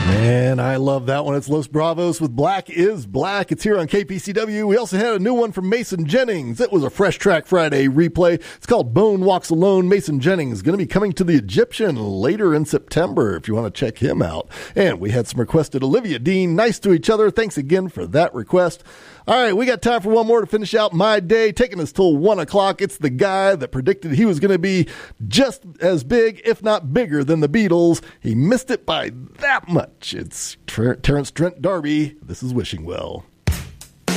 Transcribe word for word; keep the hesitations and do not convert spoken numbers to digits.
And I love that one. It's Los Bravos with Black is Black. It's here on K P C W. We also had a new one from Mason Jennings. It was a Fresh Track Friday replay. It's called Bone Walks Alone. Mason Jennings is going to be coming to the Egyptian later in September if you want to check him out. And we had some requested Olivia Dean, Nice to Each Other. Thanks again for that request. All right, we got time for one more to finish out my day, taking us till one o'clock. It's the guy that predicted he was going to be just as big, if not bigger, than the Beatles. He missed it by that much. It's Ter- Terrence Trent D'Arby. This is Wishing Well.